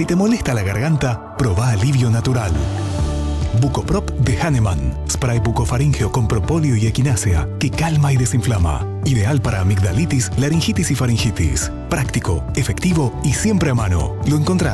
Si te molesta la garganta, probá Alivio Natural. Bucoprop de Hahnemann. Spray bucofaríngeo con propóleo y equinácea que calma y desinflama. Ideal para amigdalitis, laringitis y faringitis. Práctico, efectivo y siempre a mano. Lo encontrás